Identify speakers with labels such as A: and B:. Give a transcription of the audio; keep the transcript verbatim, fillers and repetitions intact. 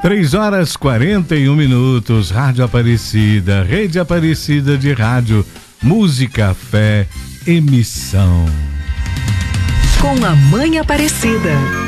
A: três horas e quarenta e um minutos, Rádio Aparecida, Rede Aparecida de Rádio, música, fé, emissão.
B: Com a Mãe Aparecida.